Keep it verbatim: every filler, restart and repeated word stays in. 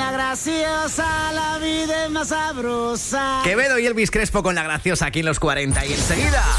la graciosa, la vida es más sabrosa. Quevedo y Elvis Crespo con La Graciosa aquí en los cuarenta. Y enseguida